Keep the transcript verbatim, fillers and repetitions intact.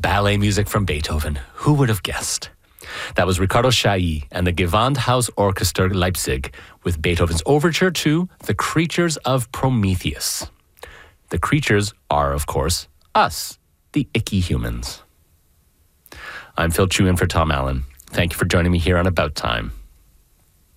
ballet music from Beethoven. Who would have guessed? That was Ricardo Chailly and the Gewandhaus Orchester Leipzig with Beethoven's overture to The Creatures of Prometheus. The creatures are, of course, us, the icky humans. I'm Phil Chu in for Tom Allen. Thank you for joining me here on About Time.